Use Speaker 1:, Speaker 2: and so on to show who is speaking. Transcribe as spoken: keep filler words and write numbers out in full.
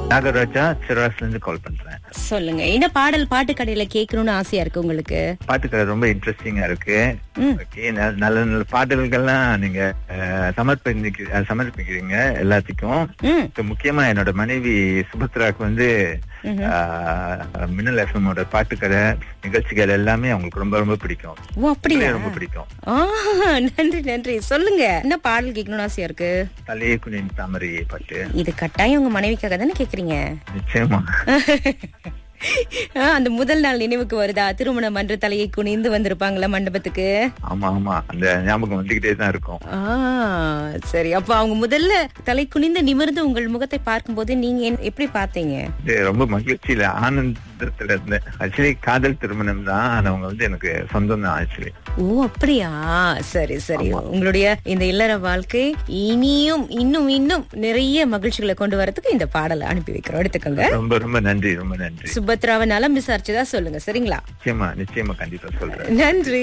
Speaker 1: நாகராஜா சிராஸ்ல இருந்து கால் பண்றேன்.
Speaker 2: சொல்லுங்க, என்ன பாடல் பாட்டு கடையில கேட்கணும்னு ஆசையா இருக்கு உங்களுக்கு?
Speaker 1: பாட்டுக்கடை ரொம்ப இன்ட்ரெஸ்டிங்கா இருக்கு.
Speaker 2: ம்.
Speaker 1: ஓகே, நல்ல நல்ல நல்ல பாடல்கள்லாம் நீங்க அஹ், சமர்ப்பிக்க அஹ், சமர்ப்பிக்கிறீங்க எல்லாத்துக்கும்.
Speaker 2: ம்.
Speaker 1: இப்ப முக்கியமா என்னோட மனைவி சுபத்ராக்கு வந்து
Speaker 2: ம்ஹும்.
Speaker 1: ஆஹ், மின்னல் எஃப்எம்மோட பாட்டுக்கடை நிகழ்ச்சிகள் எல்லாமே அவங்களுக்கு ரொம்ப ரொம்ப பிடிக்கும்.
Speaker 2: ஓ அப்படியா?
Speaker 1: ரொம்ப பிடிக்கும்.
Speaker 2: ஆ, நன்றி நன்றி. சொல்லுங்க, என்ன பாடல் கேட்கணும்னு ஆசையா இருக்கு?
Speaker 1: தலையே குனின் தாமரை பாட்டு.
Speaker 2: இது கட்டாயம் உங்க மனைவிக்காக தானே கேக்குறீங்க?
Speaker 1: நிச்சயமா.
Speaker 2: ஆ, அந்த முதல் நாள் நினைவுக்கு வருதா? திருமணம் அன்று தலையை குனிந்து வந்திருப்பாங்களா மண்டபத்துக்கு?
Speaker 1: ஆமா ஆமா, அந்த ஞாபகம் வந்துகிட்டே தான் இருக்கும்.
Speaker 2: ஆ, சரி. அப்ப அவங்க முதல்ல தலை குனிந்து நிமிர்ந்து உங்கள் முகத்தை பார்க்கும்போது நீங்க என்ன- எப்படி பார்த்தீங்க?
Speaker 1: இது ரொம்ப மகிழ்ச்சியில ஆனந்தத்துல இருந்தேன். ஆக்சுவலி காதல் திருமணம் தான், ஆனா அவங்க வந்து எனக்கு சொந்தம் தான் ஆக்சுவலி.
Speaker 2: ஓ அப்படியா? சரி சரி. உங்களுடைய இந்த இல்லற வாழ்க்கை இனியும் இன்னும் இன்னும் நிறைய மகிழ்ச்சிகளை கொண்டு வரதுக்கு இந்த பாடலை அனுப்பி வைக்கிறோம், எடுத்துக்கோங்க.
Speaker 1: ரொம்ப ரொம்ப நன்றி, ரொம்ப நன்றி.
Speaker 2: சுபத்ராவை நலம் விசாரிச்சுதான் சொல்லுங்க, சரிங்களா?
Speaker 1: நிச்சயமா நிச்சயமா கண்டிப்பா சொல்றேன்.
Speaker 2: நன்றி.